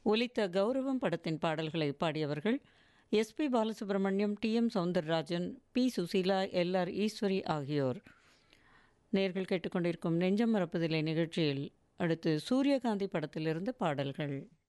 ஒலித்த கௌரவம் படத்தின் பாடல்களை பாடியவர்கள் SP Balasubramaniam, TM. Soundararajan, B. Susheela, எல்.ஆர். Eswari ஆகியோர். நேர்கள் கேட்டுக்கொண்டிருக்கும் நெஞ்சம் மறப்பதில்லை நிகழ்ச்சியில் அடுத்து சூரியகாந்தி படத்திலிருந்து பாடல்கள்.